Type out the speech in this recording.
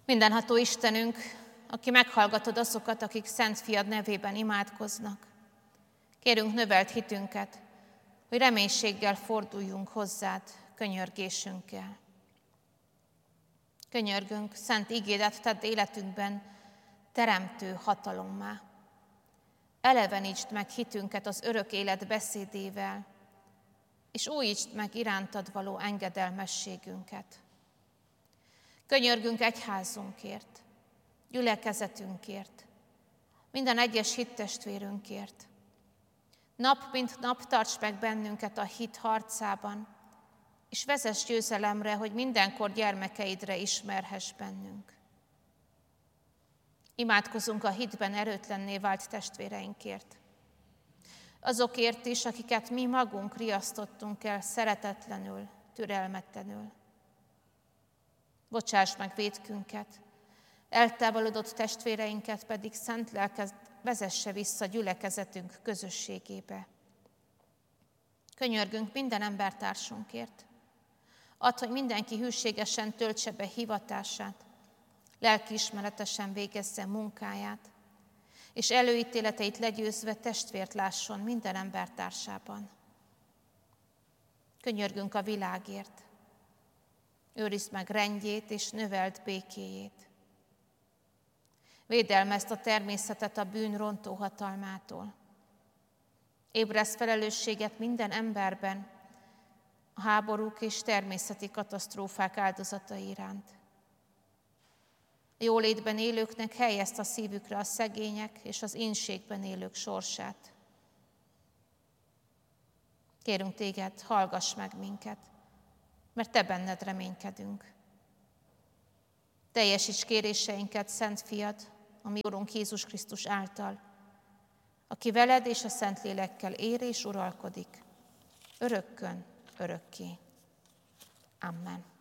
Mindenható Istenünk, aki meghallgatod azokat, akik Szent Fiad nevében imádkoznak, kérünk, növeld hitünket, hogy reménységgel forduljunk hozzád könyörgésünkkel. Könyörgünk, szent ígédet tedd életünkben teremtő hatalommá. Elevenítsd meg hitünket az örök élet beszédével, és újítsd meg irántad való engedelmességünket. Könyörgünk egyházunkért, gyülekezetünkért, minden egyes hittestvérünkért. Nap mint nap tarts meg bennünket a hit harcában, és vezess győzelemre, hogy mindenkor gyermekeidre ismerhess bennünk. Imádkozunk a hitben erőtlenné vált testvéreinkért. Azokért is, akiket mi magunk riasztottunk el szeretetlenül, türelmetlenül. Bocsáss meg vétkünket, eltávolodott testvéreinket pedig szent lelked vezesse vissza gyülekezetünk közösségébe. Könyörgünk minden embertársunkért. Add, hogy mindenki hűségesen töltse be hivatását, lelkiismeretesen végezze munkáját, és előítéleteit legyőzve testvért lásson minden embertársában. Könyörgünk a világért. Őrizd meg rendjét és növeld békéjét. Védelmezd a természetet a bűn rontó hatalmától. Ébreszd felelősséget minden emberben a háborúk és természeti katasztrófák áldozatai iránt. A jólétben élőknek helyezd a szívükre a szegények és az énségben élők sorsát. Kérünk téged, hallgass meg minket, mert te benned reménykedünk. Teljesíts kéréseinket, Szent Fiad, a mi Urunk Jézus Krisztus által, aki veled és a Szentlélekkel él és uralkodik, örökkön, örökké. Amen.